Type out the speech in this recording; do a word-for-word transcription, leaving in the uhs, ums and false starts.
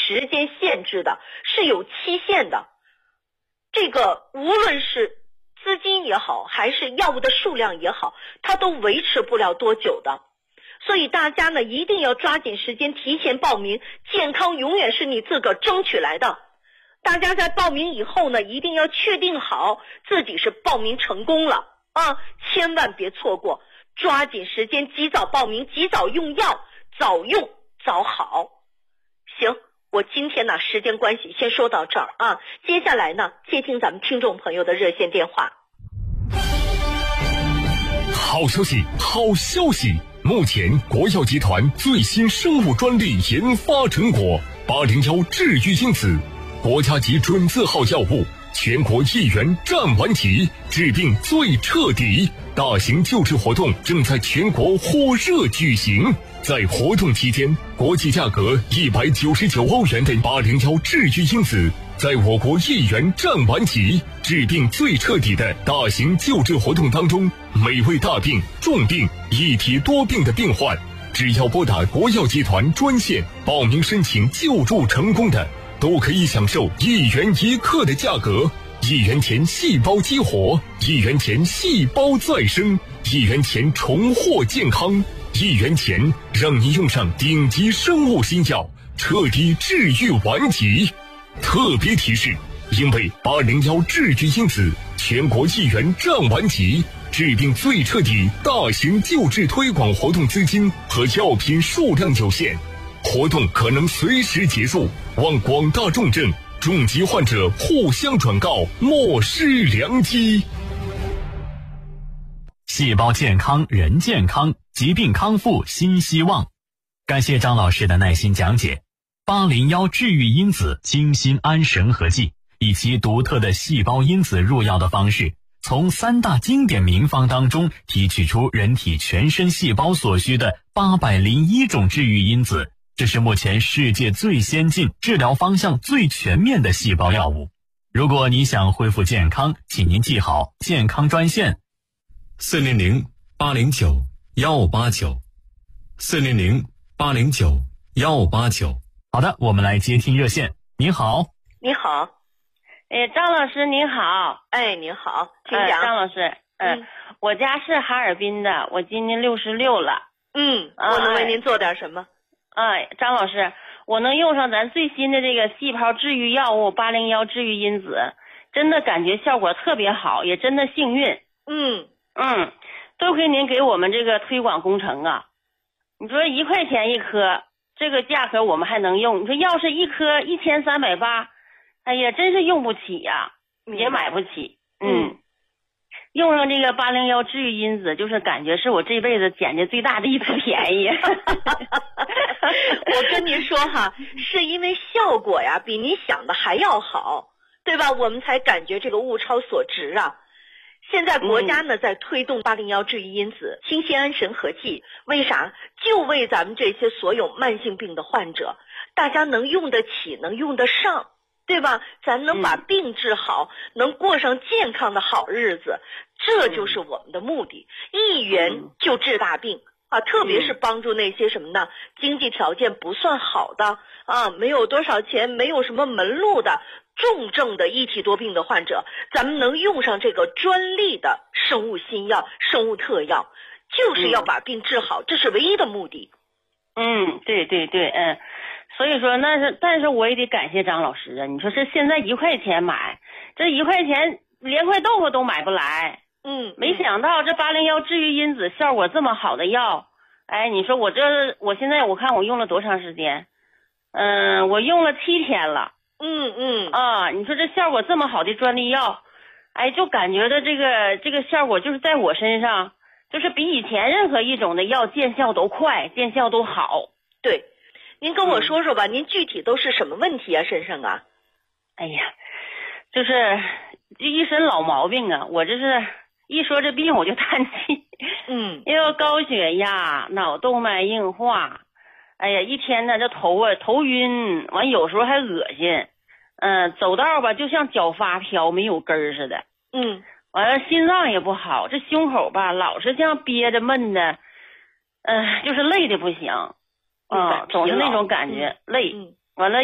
时间限制的，是有期限的。这个无论是资金也好，还是药物的数量也好，它都维持不了多久的。所以大家呢一定要抓紧时间提前报名，健康永远是你自个儿争取来的。大家在报名以后呢，一定要确定好自己是报名成功了啊，千万别错过，抓紧时间及早报名，及早用药，早用早好。行，我今天呢时间关系先说到这儿啊，接下来呢接听咱们听众朋友的热线电话。 好消息，好消息！目前国药集团最新生物专利研发成果八零一治愈因子，国家级准字号药物，全国一元占完齐，治病最彻底。大型救治活动正在全国火热举行，在活动期间，国际价格一百九十九欧元的八零一治愈因子，在我国一元占完齐，治病最彻底的大型救治活动当中，每位大病、重病、一体多病的病患，只要拨打国药集团专线报名申请救助成功的，都可以享受一元一克的价格，一元钱细胞激活，一元钱细胞再生，一元钱重获健康，一元钱让你用上顶级生物新药，彻底治愈顽疾。特别提示，因为八零一治愈因子全国一元占完齐，治病最彻底大型救治推广活动资金和药品数量有限，活动可能随时结束，望广大重症、重疾患者互相转告，莫失良机。 细胞健康，人健康，疾病康复新希望。感谢张老师的耐心讲解。八零一治愈因子清心安神合剂，以其独特的细胞因子入药的方式，从三大经典名方当中提取出人体全身细胞所需的八百零一种治愈因子，这是目前世界最先进、治疗方向最全面的细胞药物。如果你想恢复健康，请您记好健康专线四零零八零九幺八九，四零零八零九幺八九。 好的，我们来接听热线。您好。 你好。 哎，张老师您好。 哎，您好，请讲。 呃、张老师，嗯、呃，我家是哈尔滨的，我今年六十六了。 嗯，我能为您做点什么？ 哎、呃，张老师，我能用上咱最新的这个细胞治愈药物八零一治愈因子，真的感觉效果特别好，也真的幸运。 嗯嗯，多亏您给我们这个推广工程啊。你说一块钱一颗，这个价格我们还能用，你说要是一颗一千三百八，哎呀，真是用不起呀、啊，也买不起。嗯，用上这个八零一治愈因子，就是感觉是我这辈子捡的最大的一次便宜。 我跟您说哈，是因为效果呀比你想的还要好，对吧？我们才感觉这个物超所值啊。现在国家呢、嗯、在推动八零一治愈因子清心安神合剂，为啥？就为咱们这些所有慢性病的患者，大家能用得起，能用得上，对吧？咱能把病治好、嗯、能过上健康的好日子，这就是我们的目的。一元就治大病啊，特别是帮助那些什么呢？经济条件不算好的啊，没有多少钱，没有什么门路的重症的一体多病的患者，咱们能用上这个专利的生物新药、生物特药，就是要把病治好，嗯、这是唯一的目的。 嗯，对对对，嗯，所以说那是，但是我也得感谢张老师啊！你说这现在一块钱买，这一块钱连块豆腐都买不来。 嗯， 没想到这八零一治愈因子效果这么好的药，哎，你说我这我现在我看我用了多长时间？嗯、呃，我用了七天了。 嗯嗯啊，你说这效果这么好的专利药，哎，就感觉的这个这个效果就是在我身上，就是比以前任何一种的药见效都快，见效都好。 对，您跟我说说吧，嗯、您具体都是什么问题啊？身上啊？ 哎呀，就是一身老毛病啊！我这是一说这病我就叹气。 嗯， 又高血压、脑动脉硬化。哎呀，一天呢，这头啊头晕，完有时候还恶心，嗯、呃，走道吧就像脚发飘没有根儿似的， 嗯， 完了心脏也不好，这胸口吧老是这样憋着闷的，嗯、呃，就是累的不行，嗯、呃，总是那种感觉、嗯、累， 嗯